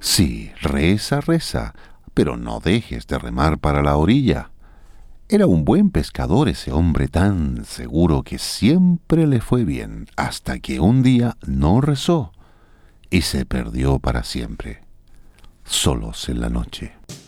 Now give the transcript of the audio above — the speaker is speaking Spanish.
Sí, reza, reza, pero no dejes de remar para la orilla. Era un buen pescador ese hombre tan seguro que siempre le fue bien, hasta que un día no rezó y se perdió para siempre, solos en la noche.